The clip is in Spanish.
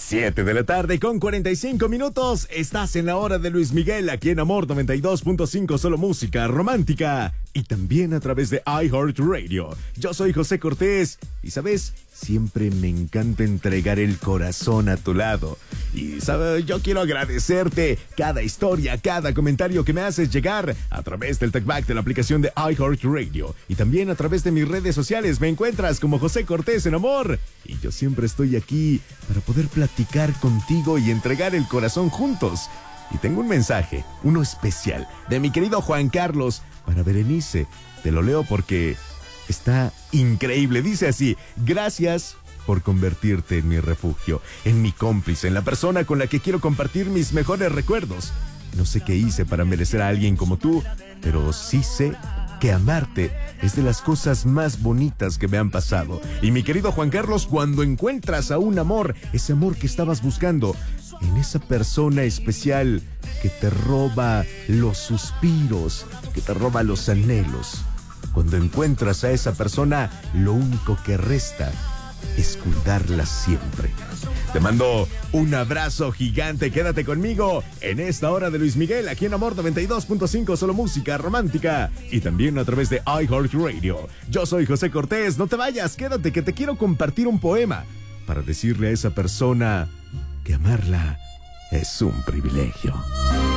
7 de la tarde con 45 minutos. Estás en la hora de Luis Miguel, aquí en Amor 92.5, solo música romántica. Y también a través de iHeartRadio. Yo soy José Cortés. Y sabes, siempre me encanta entregar el corazón a tu lado. Y sabes, yo quiero agradecerte cada historia, cada comentario que me haces llegar a través del talkback de la aplicación de iHeartRadio. Y también a través de mis redes sociales. Me encuentras como José Cortés en Amor. Y yo siempre estoy aquí para poder platicar contigo y entregar el corazón juntos. Y tengo un mensaje, uno especial, de mi querido Juan Carlos para Berenice. Te lo leo porque está increíble. Dice así: gracias por convertirte en mi refugio, en mi cómplice, en la persona con la que quiero compartir mis mejores recuerdos. No sé qué hice para merecer a alguien como tú, pero sí sé que amarte es de las cosas más bonitas que me han pasado. Y mi querido Juan Carlos, cuando encuentras a un amor, ese amor que estabas buscando, en esa persona especial que te roba los suspiros, que te roba los anhelos, cuando encuentras a esa persona, lo único que resta es cuidarla siempre. Te mando un abrazo gigante. Quédate conmigo en esta hora de Luis Miguel, aquí en Amor 92.5, solo música romántica. Y también a través de iHeartRadio. Yo soy José Cortés. No te vayas, quédate que te quiero compartir un poema para decirle a esa persona que amarla es un privilegio.